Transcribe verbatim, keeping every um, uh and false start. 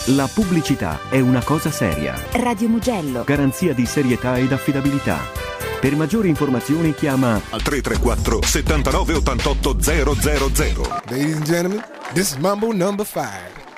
La pubblicità è una cosa seria. Radio Mugello. Garanzia di serietà ed affidabilità. Per maggiori informazioni chiama al tre tre quattro settantanove ottantotto zero zero zero. Ladies and gentlemen, this is Mambo number five.